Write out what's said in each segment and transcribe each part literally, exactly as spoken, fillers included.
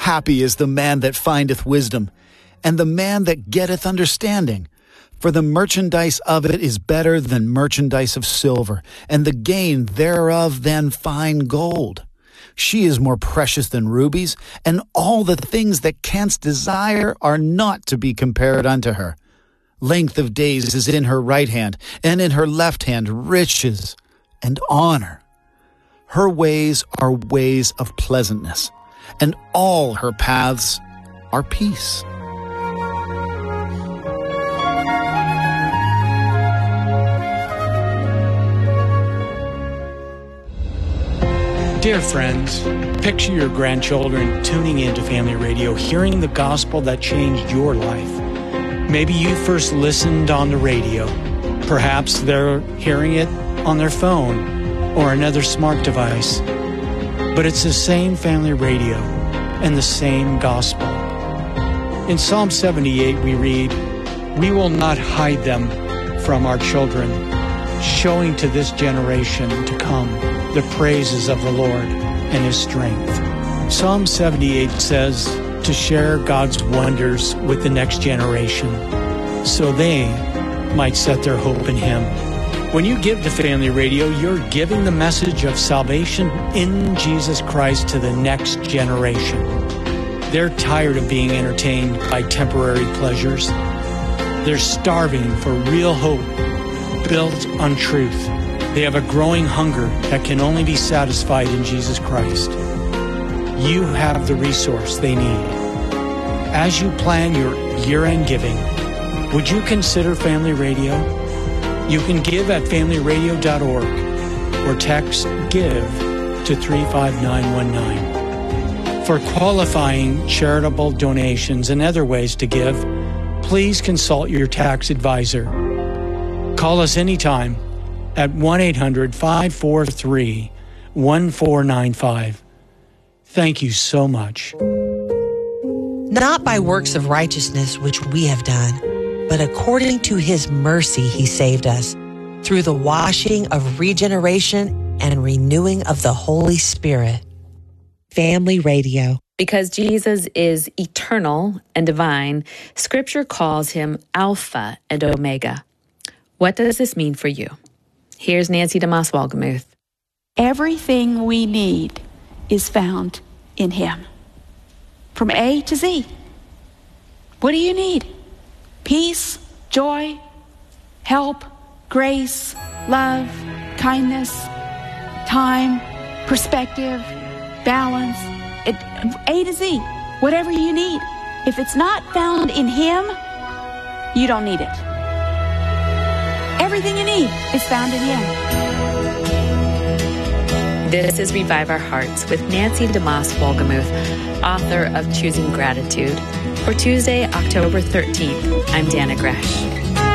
Happy is the man that findeth wisdom, and the man that getteth understanding. For the merchandise of it is better than merchandise of silver, and the gain thereof than fine gold. She is more precious than rubies, and all the things that canst desire are not to be compared unto her. Length of days is in her right hand, and in her left hand riches and honor. Her ways are ways of pleasantness, and all her paths are peace. Dear friends, picture your grandchildren tuning into Family Radio, hearing the gospel that changed your life. Maybe you first listened on the radio. Perhaps they're hearing it on their phone or another smart device. But it's the same Family Radio and the same gospel. In Psalm seventy-eight we read, "We will not hide them from our children, showing to this generation to come the praises of the Lord and His strength." Psalm seventy-eight says to share God's wonders with the next generation so they might set their hope in Him. When you give to Family Radio, you're giving the message of salvation in Jesus Christ to the next generation. They're tired of being entertained by temporary pleasures. They're starving for real hope built on truth. They have a growing hunger that can only be satisfied in Jesus Christ. You have the resource they need. As you plan your year-end giving, would you consider Family Radio? You can give at family radio dot org or text GIVE to three five nine one nine. For qualifying charitable donations and other ways to give, please consult your tax advisor. Call us anytime at one eight hundred five four three one four nine five. Thank you so much. Not by works of righteousness which we have done, but according to His mercy He saved us, through the washing of regeneration and renewing of the Holy Spirit. Family Radio. Because Jesus is eternal and divine, Scripture calls Him Alpha and Omega. What does this mean for you? Here's Nancy DeMoss Wolgemuth. Everything we need is found in Him. From A to Z. What do you need? Peace, joy, help, grace, love, kindness, time, perspective, balance, it, A to Z. Whatever you need. If it's not found in Him, you don't need it. Everything you need is found in Him. This is Revive Our Hearts with Nancy DeMoss Wolgemuth, author of Choosing Gratitude. For Tuesday, October thirteenth, I'm Dana Gresh.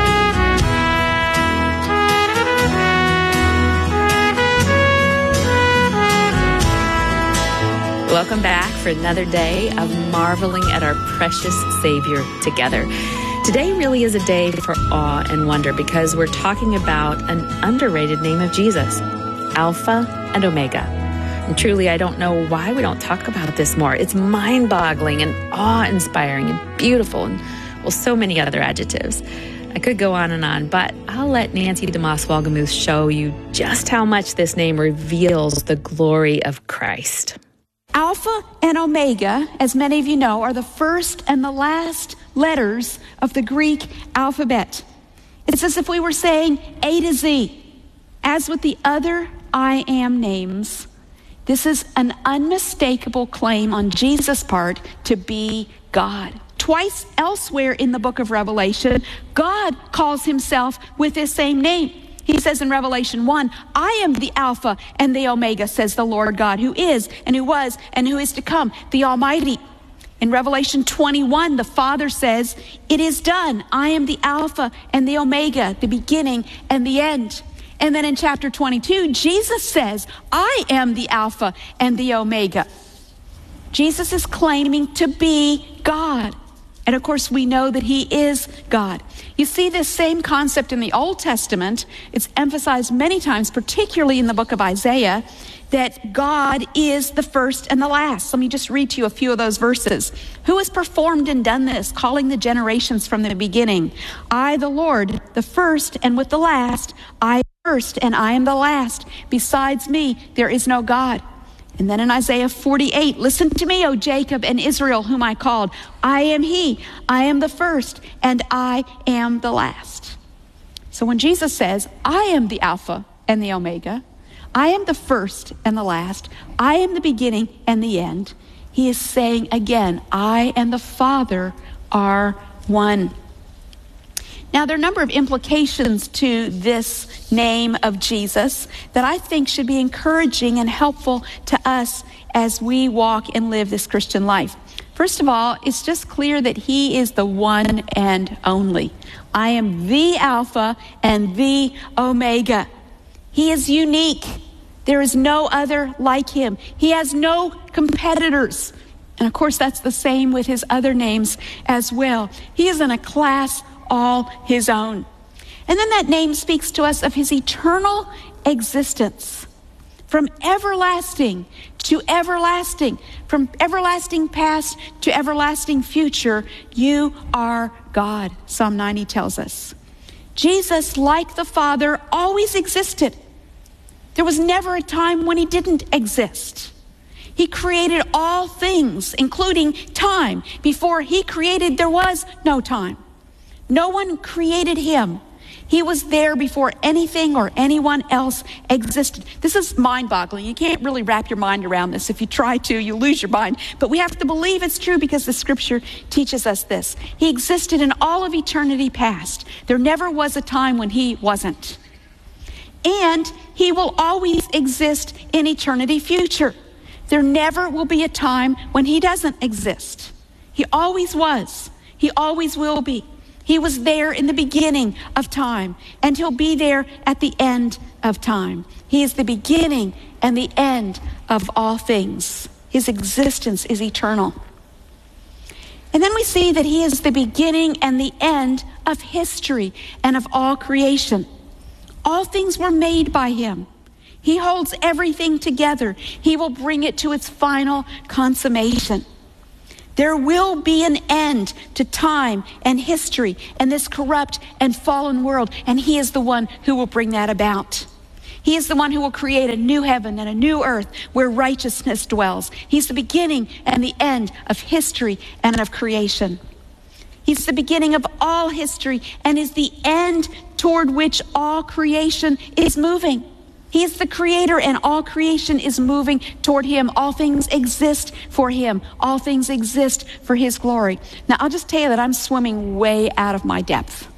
Welcome back for another day of marveling at our precious Savior together. Today really is a day for awe and wonder because we're talking about an underrated name of Jesus, Alpha and Omega. And truly, I don't know why we don't talk about this more. It's mind-boggling and awe-inspiring and beautiful and, well, so many other adjectives. I could go on and on, but I'll let Nancy DeMoss Wolgemuth show you just how much this name reveals the glory of Christ. Alpha and Omega, as many of you know, are the first and the last letters of the Greek alphabet. It's as if we were saying A to Z. As with the other I am names, this is an unmistakable claim on Jesus' part to be God. Twice elsewhere in the book of Revelation, God calls Himself with His same name. He says in Revelation one, I am the Alpha and the Omega, says the Lord God, who is and who was and who is to come, the Almighty. In Revelation twenty-one, the Father says, it is done. I am the Alpha and the Omega, the beginning and the end. And then in chapter twenty-two, Jesus says, I am the Alpha and the Omega. Jesus is claiming to be God. And of course, we know that he is God. You see this same concept in the Old Testament. It's emphasized many times, particularly in the book of Isaiah, that God is the first and the last. Let me just read to you a few of those verses. Who has performed and done this, calling the generations from the beginning? I, the Lord, the first, and with the last, I first, and I am the last. Besides me, there is no God. And then in Isaiah forty-eight, listen to me, O Jacob and Israel, whom I called. I am he, I am the first, and I am the last. So when Jesus says, I am the Alpha and the Omega, I am the first and the last, I am the beginning and the end, he is saying again, I and the Father are one. Now, there are a number of implications to this name of Jesus that I think should be encouraging and helpful to us as we walk and live this Christian life. First of all, it's just clear that he is the one and only. I am the Alpha and the Omega. He is unique. There is no other like him. He has no competitors. And of course, that's the same with his other names as well. He is in a class all his own. And then that name speaks to us of his eternal existence. From everlasting to everlasting, from everlasting past to everlasting future, you are God, Psalm ninety tells us. Jesus, like the Father, always existed. There was never a time when he didn't exist. He created all things, including time. Before he created, there was no time. No one created him. He was there before anything or anyone else existed. This is mind-boggling. You can't really wrap your mind around this. If you try to, you lose your mind. But we have to believe it's true because the scripture teaches us this. He existed in all of eternity past. There never was a time when he wasn't. And he will always exist in eternity future. There never will be a time when he doesn't exist. He always was. He always will be. He was there in the beginning of time, and he'll be there at the end of time. He is the beginning and the end of all things. His existence is eternal. And then we see that he is the beginning and the end of history and of all creation. All things were made by him. He holds everything together. He will bring it to its final consummation. There will be an end to time and history and this corrupt and fallen world, and he is the one who will bring that about. He is the one who will create a new heaven and a new earth where righteousness dwells. He's the beginning and the end of history and of creation. He's the beginning of all history and is the end toward which all creation is moving. He is the creator and all creation is moving toward him. All things exist for him. All things exist for his glory. Now, I'll just tell you that I'm swimming way out of my depth.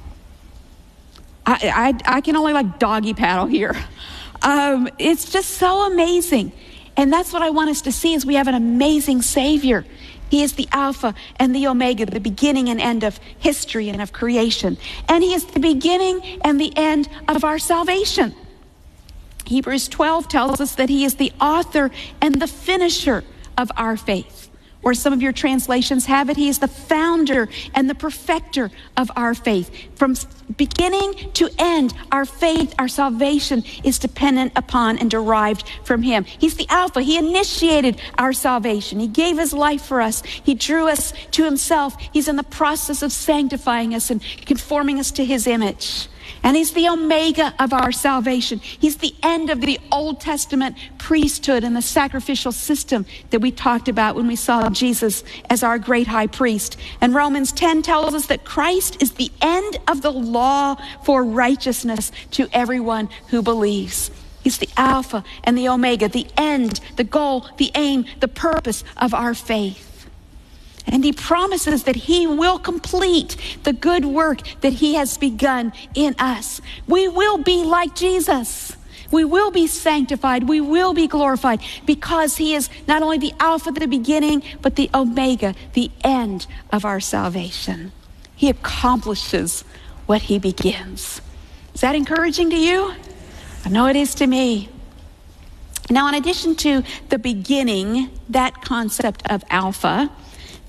I, I, I can only like doggy paddle here. Um, it's just so amazing. And that's what I want us to see is we have an amazing Savior. He is the Alpha and the Omega, the beginning and end of history and of creation. And he is the beginning and the end of our salvation. Hebrews twelve tells us that he is the author and the finisher of our faith. Or some of your translations have it, he is the founder and the perfecter of our faith. From beginning to end, our faith, our salvation is dependent upon and derived from him. He's the Alpha. He initiated our salvation. He gave his life for us. He drew us to himself. He's in the process of sanctifying us and conforming us to his image. And he's the Omega of our salvation. He's the end of the Old Testament priesthood and the sacrificial system that we talked about when we saw Jesus as our great high priest. And Romans ten tells us that Christ is the end of the law for righteousness to everyone who believes. He's the Alpha and the Omega, the end, the goal, the aim, the purpose of our faith. And he promises that he will complete the good work that he has begun in us. We will be like Jesus. We will be sanctified. We will be glorified because he is not only the Alpha, the beginning, but the Omega, the end of our salvation. He accomplishes what he begins. Is that encouraging to you? I know it is to me. Now, in addition to the beginning, that concept of Alpha,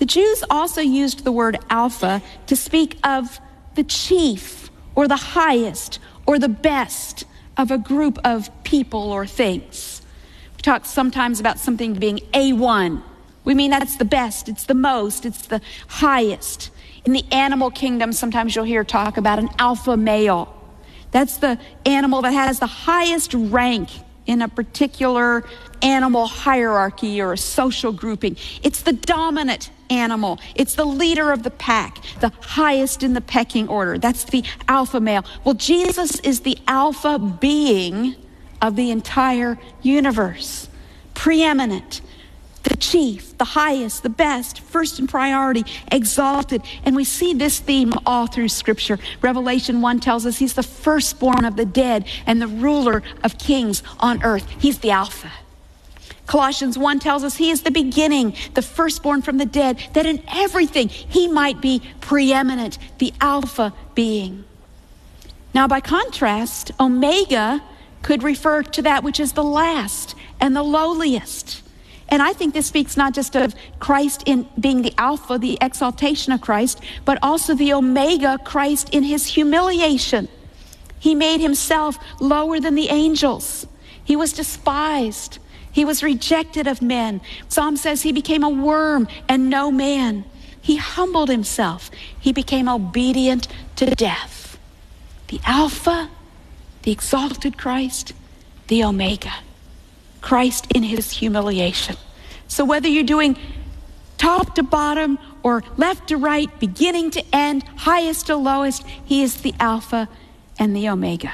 The Jews also used the word alpha to speak of the chief or the highest or the best of a group of people or things. We talk sometimes about something being A one. We mean that's the best, it's the most, it's the highest. In the animal kingdom, sometimes you'll hear talk about an alpha male. That's the animal that has the highest rank in a particular animal hierarchy or a social grouping. It's the dominant animal. It's the leader of the pack, the highest in the pecking order. That's the alpha male. Well, Jesus is the alpha being of the entire universe. Preeminent, the chief, the highest, the best, first in priority, exalted. And we see this theme all through Scripture. Revelation one tells us he's the firstborn of the dead and the ruler of kings on earth. He's the Alpha. Colossians one tells us he is the beginning, the firstborn from the dead, that in everything he might be preeminent, the Alpha being. Now, by contrast, Omega could refer to that which is the last and the lowliest. And I think this speaks not just of Christ in being the Alpha, the exaltation of Christ, but also the Omega, Christ in his humiliation. He made himself lower than the angels. He was despised. He was rejected of men. Psalm says he became a worm and no man. He humbled himself. He became obedient to death. The Alpha, the exalted Christ, the Omega. Christ in his humiliation. So whether you're doing top to bottom or left to right, beginning to end, highest to lowest, he is the Alpha and the Omega.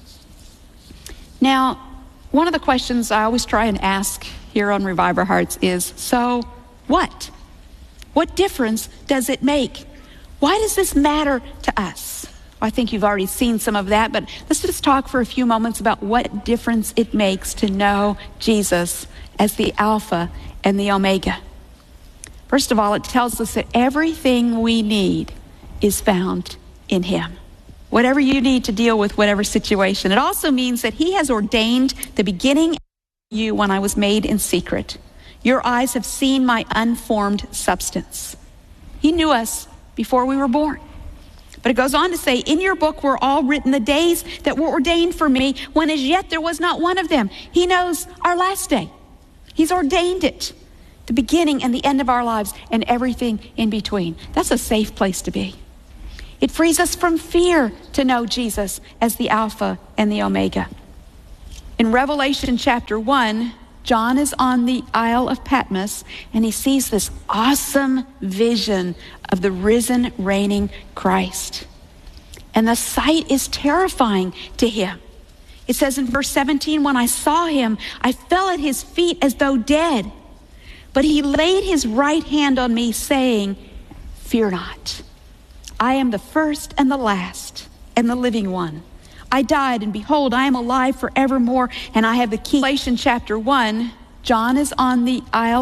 Now, one of the questions I always try and ask here on Revive Our Hearts is, so what? What difference does it make? Why does this matter to us? I think you've already seen some of that, but let's just talk for a few moments about what difference it makes to know Jesus as the Alpha and the Omega. First of all, it tells us that everything we need is found in him. Whatever you need to deal with whatever situation. It also means that he has ordained the beginning of you when I was made in secret. Your eyes have seen my unformed substance. He knew us before we were born. But it goes on to say, in your book were all written the days that were ordained for me, when as yet there was not one of them. He knows our last day. He's ordained it, the beginning and the end of our lives and everything in between. That's a safe place to be. It frees us from fear to know Jesus as the Alpha and the Omega. In Revelation chapter one, John is on the Isle of Patmos and he sees this awesome vision of the risen, reigning Christ. And the sight is terrifying to him. It says in verse seventeen, when I saw him, I fell at his feet as though dead. But he laid his right hand on me, saying, fear not. I am the first and the last and the living one. I died, and behold, I am alive forevermore, and I have the key. Revelation chapter one, John is on the Isle